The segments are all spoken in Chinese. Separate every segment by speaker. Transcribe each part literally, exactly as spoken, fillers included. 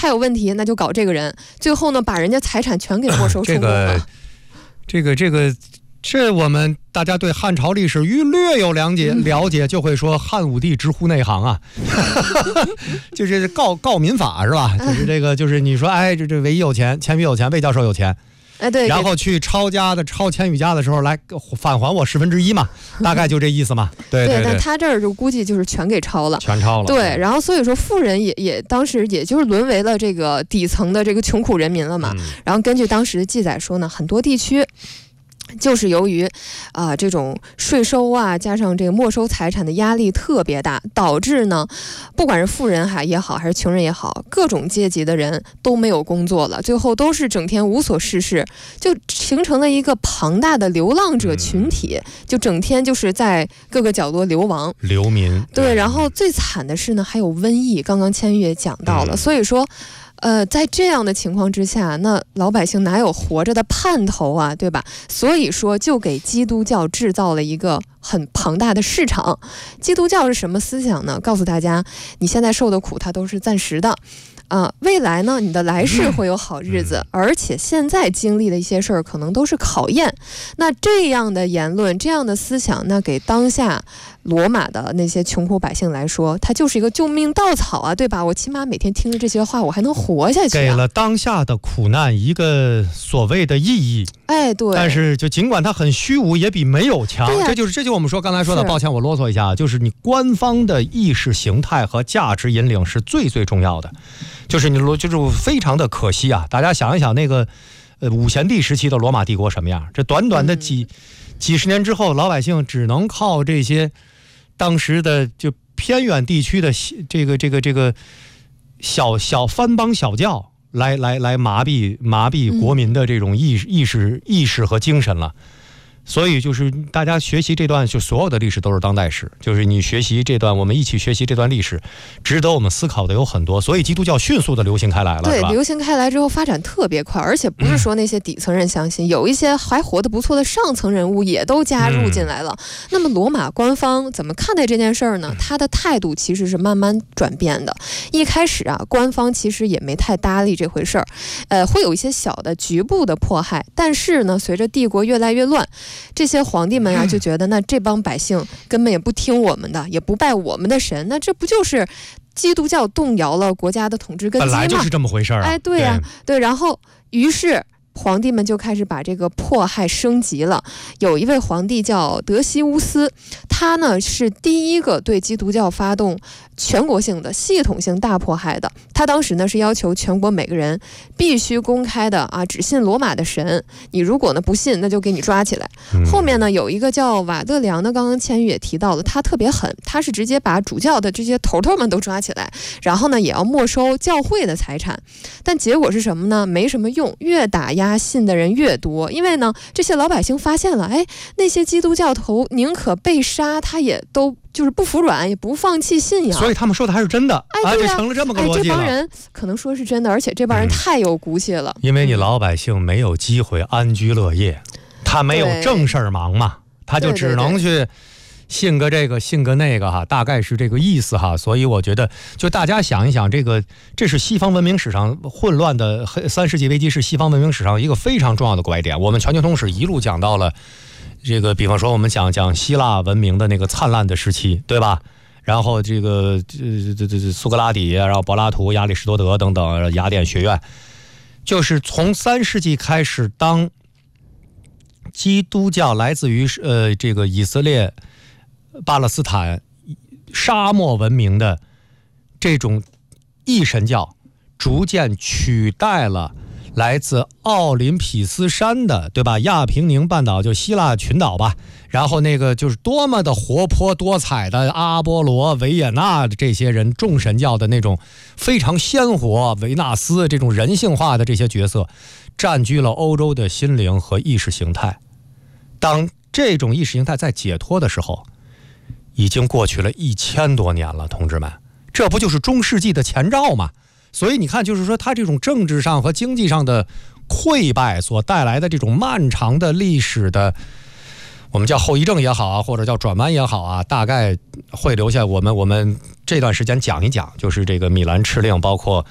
Speaker 1: 他有问题，那就搞这个人，最后呢把人家财产全给没收充公了。
Speaker 2: 这个这个这个。这我们大家对汉朝历史略有了解，了解就会说汉武帝直呼内行啊，就是告告民法是吧？就是这个，就是你说，哎，这这韦有钱，钱宇有钱，魏教授有钱，
Speaker 1: 哎对，
Speaker 2: 然后去抄家的抄钱宇家的时候来返还我十分之一嘛，大概就这意思嘛。对对
Speaker 1: 对, 对，但他这儿就估计就是全给抄了，
Speaker 2: 全抄了。
Speaker 1: 对，然后所以说富人也也当时也就是沦为了这个底层的这个穷苦人民了嘛。嗯、然后根据当时的记载说呢，很多地区。就是由于啊、呃、这种税收啊，加上这个没收财产的压力特别大，导致呢，不管是富人还也好，还是穷人也好，各种阶级的人都没有工作了，最后都是整天无所事事，就形成了一个庞大的流浪者群体，嗯、就整天就是在各个角落流亡
Speaker 2: 流民。
Speaker 1: 对，然后最惨的是呢，还有瘟疫，刚刚千玉也讲到了，嗯、所以说。呃，在这样的情况之下，那老百姓哪有活着的盼头啊，对吧？所以说，就给基督教制造了一个很庞大的市场。基督教是什么思想呢？告诉大家，你现在受的苦，它都是暂时的。啊、呃，未来呢，你的来世会有好日子，而且现在经历的一些事儿，可能都是考验。那这样的言论，这样的思想，那给当下罗马的那些穷苦百姓来说，它就是一个救命稻草啊，对吧？我起码每天听着这些话，我还能活下去、啊。
Speaker 2: 给了当下的苦难一个所谓的意义。
Speaker 1: 哎，对。
Speaker 2: 但是就尽管它很虚无，也比没有强。这就是这就我们说刚才说的，抱歉我啰嗦一下，就是你官方的意识形态和价值引领是最最重要的。就是你罗就是非常的可惜啊！大家想一想，那个呃五贤帝时期的罗马帝国什么样？这短短的几、嗯、几十年之后，老百姓只能靠这些当时的就偏远地区的这个这个这个小小藩邦小教来来来麻痹麻痹国民的这种意识、嗯、意识意识和精神了。所以就是大家学习这段，就所有的历史都是当代史，就是你学习这段，我们一起学习这段历史，值得我们思考的有很多。所以基督教迅速的流行开来了，
Speaker 1: 对，流行开来之后发展特别快，而且不是说那些底层人相信，嗯、有一些还活得不错的上层人物也都加入进来了。嗯、那么罗马官方怎么看待这件事儿呢？他的态度其实是慢慢转变的。一开始啊，官方其实也没太搭理这回事儿，呃，会有一些小的局部的迫害，但是呢，随着帝国越来越乱。这些皇帝们啊，就觉得那这帮百姓根本也不听我们的，也不拜我们的神，那这不就是基督教动摇了国家的统治根基吗？
Speaker 2: 本来就是这么回事啊！
Speaker 1: 哎，对呀、啊，对，然后于是。皇帝们就开始把这个迫害升级了。有一位皇帝叫德西乌斯，他呢是第一个对基督教发动全国性的系统性大迫害的。他当时呢是要求全国每个人必须公开的啊只信罗马的神，你如果呢不信，那就给你抓起来。嗯、后面呢有一个叫瓦勒良的，刚刚千玉也提到了，他特别狠，他是直接把主教的这些头头们都抓起来，然后呢也要没收教会的财产。但结果是什么呢？没什么用，越打压信的人越多，因为呢这些老百姓发现了，哎，那些基督教头宁可被杀，他也都就是不服软，也不放弃信仰，
Speaker 2: 所以他们说的还是真的，
Speaker 1: 哎，对啊，
Speaker 2: 就成了这么个逻辑了。
Speaker 1: 哎，这帮人可能说是真的，而且这帮人太有骨气了。
Speaker 2: 嗯、因为你老百姓没有机会安居乐业，他没有正事儿忙嘛，他就只能去信个这个信个那个哈，大概是这个意思哈。所以我觉得，就大家想一想，这个这是西方文明史上混乱的三世纪危机，是西方文明史上一个非常重要的拐点。我们全球通史一路讲到了这个，比方说我们讲讲希腊文明的那个灿烂的时期，对吧？然后这个这这这苏格拉底，然后柏拉图、亚里士多德等等，雅典学院，就是从三世纪开始，当基督教来自于呃这个以色列、巴勒斯坦沙漠文明的这种异神教，逐渐取代了来自奥林匹斯山的，对吧？亚平宁半岛，就希腊群岛吧。然后那个就是多么的活泼多彩的阿波罗、维也纳的这些人，众神教的那种非常鲜活，维纳斯这种人性化的这些角色，占据了欧洲的心灵和意识形态。当这种意识形态在解脱的时候，已经过去了一千多年了，同志们，这不就是中世纪的前兆吗？所以你看，就是说他这种政治上和经济上的溃败所带来的这种漫长的历史的，我们叫后遗症也好啊，或者叫转弯也好啊，大概会留下我们我们这段时间讲一讲，就是这个米兰敕令，包括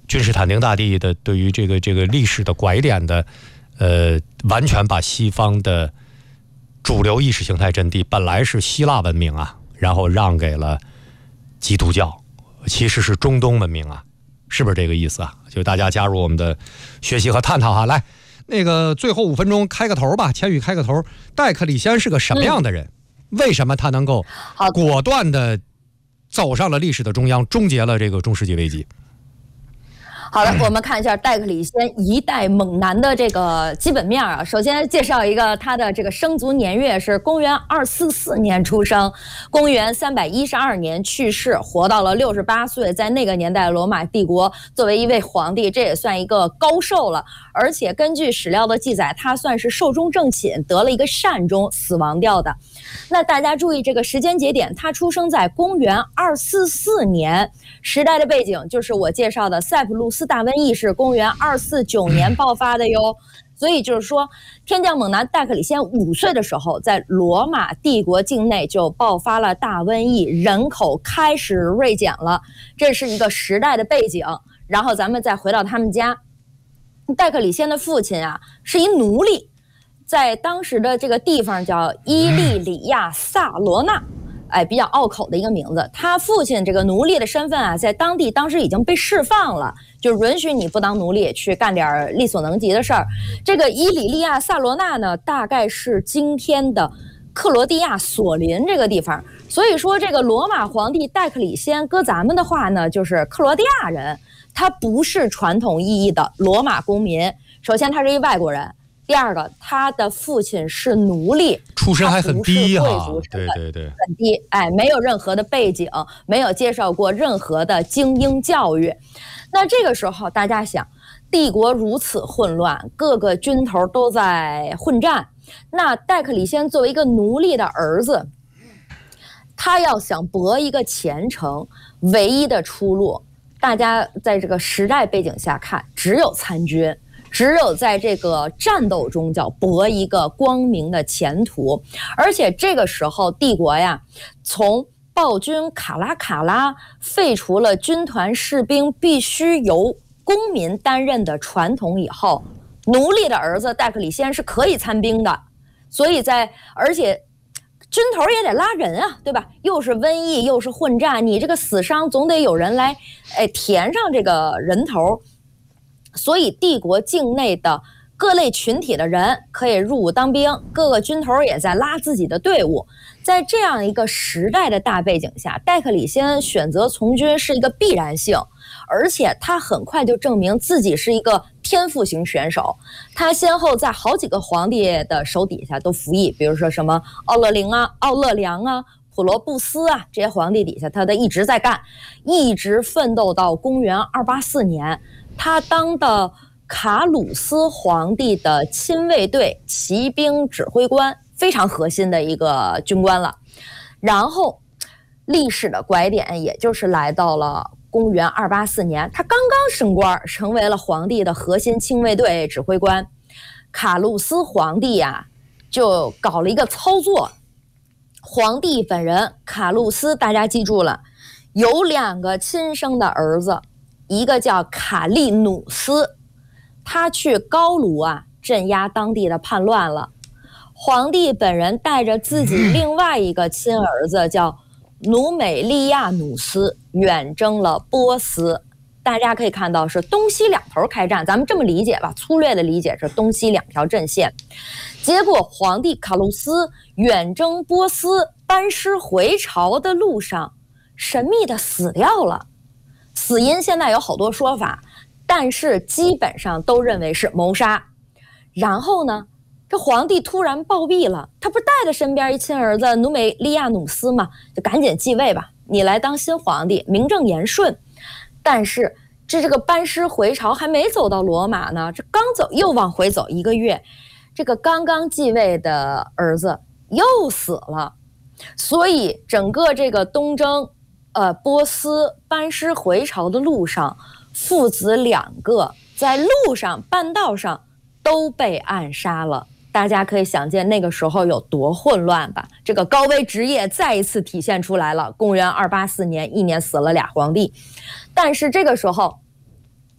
Speaker 2: 君士坦丁大帝的对于这个这个历史的拐点的，呃，完全把西方的主流意识形态阵地本来是希腊文明啊，然后让给了基督教，其实是中东文明啊，是不是这个意思啊？就大家加入我们的学习和探讨哈。来，那个最后五分钟开个头吧，千羽开个头。戴克里先是个什么样的人？嗯、为什么他能够果断的走上了历史的中央，终结了这个中世纪危机？
Speaker 3: 好的，我们看一下戴克里先一代猛男的这个基本面啊。首先介绍一个他的这个生卒年月是公元二四四年出生，公元三百一十二年去世，活到了六十八岁。在那个年代，罗马帝国作为一位皇帝，这也算一个高寿了。而且根据史料的记载，他算是寿终正寝，得了一个善终，死亡掉的。那大家注意这个时间节点，他出生在公元二四四年，时代的背景就是我介绍的塞浦路斯大瘟疫是公元二四九年爆发的哟。所以就是说，天降猛男戴克里先五岁的时候，在罗马帝国境内就爆发了大瘟疫，人口开始锐减了，这是一个时代的背景。然后咱们再回到他们家，戴克里先的父亲啊是一奴隶，在当时的这个地方叫伊利里亚萨罗纳，哎，比较拗口的一个名字。他父亲这个奴隶的身份啊，在当地当时已经被释放了，就允许你不当奴隶，去干点力所能及的事儿。这个伊里利亚萨罗纳呢，大概是今天的克罗地亚索林这个地方。所以说，这个罗马皇帝戴克里先，搁咱们的话呢，就是克罗地亚人，他不是传统意义的罗马公民。首先，他是一外国人。第二个，他的父亲是奴隶，
Speaker 2: 出身还很低
Speaker 3: 哈、啊，
Speaker 2: 对对对，
Speaker 3: 很低，哎，没有任何的背景，没有接受过任何的精英教育。那这个时候，大家想，帝国如此混乱，各个军头都在混战，那戴克里先作为一个奴隶的儿子，他要想博一个前程，唯一的出路，大家在这个时代背景下看，只有参军。只有在这个战斗中叫博一个光明的前途。而且这个时候帝国呀，从暴君卡拉卡拉废除了军团士兵必须由公民担任的传统以后，奴隶的儿子戴克里先是可以参兵的。所以在而且军头也得拉人啊，对吧？又是瘟疫又是混战，你这个死伤总得有人来哎填上这个人头。所以帝国境内的各类群体的人可以入伍当兵，各个军头也在拉自己的队伍。在这样一个时代的大背景下，戴克里先选择从军是一个必然性，而且他很快就证明自己是一个天赋型选手。他先后在好几个皇帝的手底下都服役，比如说什么奥勒林啊、奥勒良啊、普罗布斯啊，这些皇帝底下他都一直在干，一直奋斗到公元二八四年。他当的卡鲁斯皇帝的亲卫队骑兵指挥官，非常核心的一个军官了。然后历史的拐点也就是来到了公元二八四年，他刚刚升官，成为了皇帝的核心亲卫队指挥官。卡鲁斯皇帝呀、啊，就搞了一个操作。皇帝本人卡鲁斯，大家记住了，有两个亲生的儿子。一个叫卡利努斯，他去高卢啊镇压当地的叛乱了。皇帝本人带着自己另外一个亲儿子叫努美利亚努斯远征了波斯。大家可以看到是东西两头开战，咱们这么理解吧，粗略的理解是东西两条阵线。结果皇帝卡鲁斯远征波斯班师回朝的路上神秘的死掉了。死因现在有好多说法，但是基本上都认为是谋杀。然后呢，这皇帝突然暴毙了，他不是带着身边一亲儿子努美利亚努斯吗？就赶紧继位吧，你来当新皇帝，名正言顺。但是这这个班师回朝还没走到罗马呢，这刚走又往回走一个月，这个刚刚继位的儿子又死了。所以整个这个东征呃，波斯班师回朝的路上，父子两个在路上半道上都被暗杀了。大家可以想见那个时候有多混乱吧？这个高危职业再一次体现出来了。公元二八四年，一年死了俩皇帝。但是这个时候，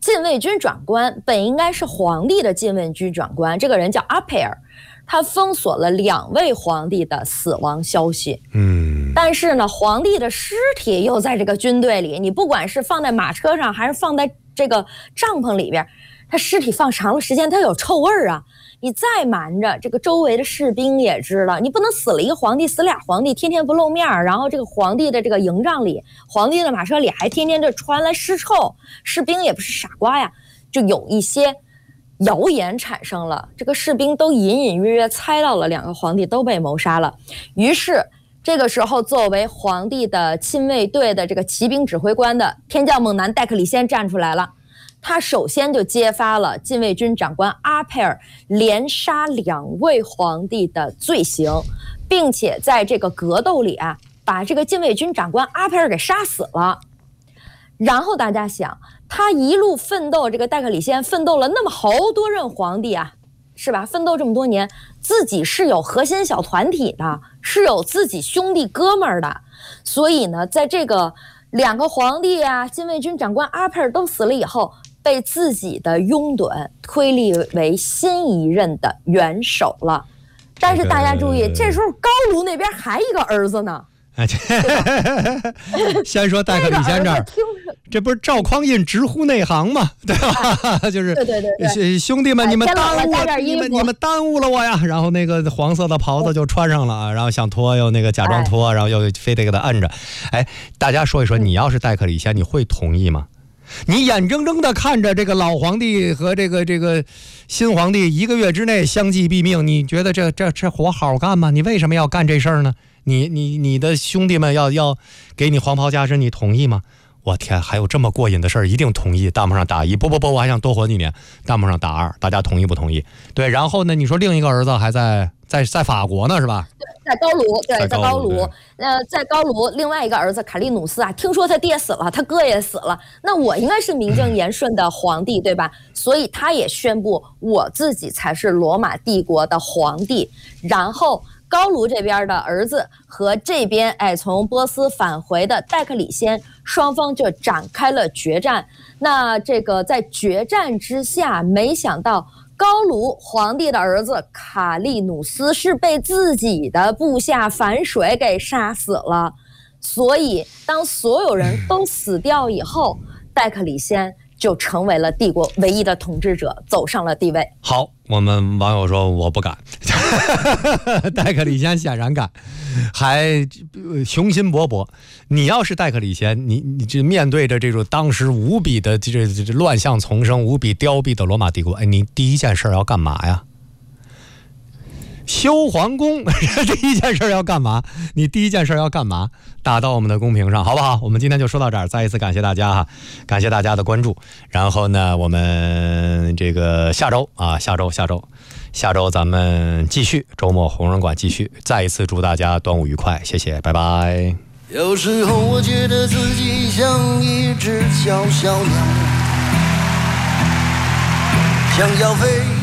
Speaker 3: 禁卫军长官本应该是皇帝的禁卫军长官，这个人叫阿佩尔，他封锁了两位皇帝的死亡消息。
Speaker 2: 嗯，
Speaker 3: 但是呢，皇帝的尸体又在这个军队里，你不管是放在马车上，还是放在这个帐篷里边，他尸体放长了时间，他有臭味啊。你再瞒着，这个周围的士兵也知道，你不能死了一个皇帝，死俩皇帝，天天不露面，然后这个皇帝的这个营帐里，皇帝的马车里还天天就传来尸臭，士兵也不是傻瓜呀，就有一些谣言产生了，这个士兵都隐隐约约猜到了两个皇帝都被谋杀了。于是这个时候，作为皇帝的亲卫队的这个骑兵指挥官的天降猛男戴克里先站出来了，他首先就揭发了禁卫军长官阿佩尔连杀两位皇帝的罪行，并且在这个格斗里啊，把这个禁卫军长官阿佩尔给杀死了。然后大家想，他一路奋斗，这个戴克里先奋斗了那么好多任皇帝啊，是吧？奋斗这么多年，自己是有核心小团体的，是有自己兄弟哥们儿的。所以呢，在这个两个皇帝啊，禁卫军长官阿佩尔都死了以后，被自己的拥趸推立为新一任的元首了。但是大家注意，这时候高卢那边还一个儿子呢。
Speaker 2: 先说戴克里先这儿，这不是赵匡胤直呼内行吗？对吧？就是
Speaker 3: 对对对对，
Speaker 2: 兄弟们，你们耽误了，你们你们耽误了我呀！然后那个黄色的袍子就穿上了啊，然后想脱又那个假装脱，然后又非得给他摁着。哎，大家说一说，你要是戴克里先，你会同意吗？你眼睁睁的看着这个老皇帝和这个这个新皇帝一个月之内相继毙命，你觉得这这这活好干吗？你为什么要干这事儿呢？你你你的兄弟们要要给你黄袍加身，你同意吗？我天，还有这么过瘾的事儿，一定同意。弹幕上打一，不不不，我还想多活几年。弹幕上打二，大家同意不同意？对，然后呢？你说另一个儿子还在在在法国呢，是吧？
Speaker 3: 对，在高卢，对，在高卢。呃，在高卢，另外一个儿子卡利努斯啊，听说他爹死了，他哥也死了，那我应该是名正言顺的皇帝，对吧？所以他也宣布我自己才是罗马帝国的皇帝，然后。高卢这边的儿子和这边哎从波斯返回的戴克里先，双方就展开了决战。那这个在决战之下，没想到高卢皇帝的儿子卡利努斯是被自己的部下反水给杀死了。所以当所有人都死掉以后，戴克里先就成为了帝国唯一的统治者，走上了帝位。
Speaker 2: 好，我们网友说我不敢，戴克里先显然敢，还雄心勃勃。你要是戴克里先，你你这面对着这种当时无比的这这这乱象丛生、无比凋敝的罗马帝国，哎，你第一件事要干嘛呀？修皇宫，这一件事要干嘛？你第一件事要干嘛？打到我们的公屏上，好不好？我们今天就说到这儿，再一次感谢大家哈，感谢大家的关注。然后呢，我们这个下周啊，下周下周下周咱们继续周末红人馆继续。再一次祝大家端午愉快，谢谢，拜拜。
Speaker 4: 有时候我觉得自己像一只小小鸟，想要飞。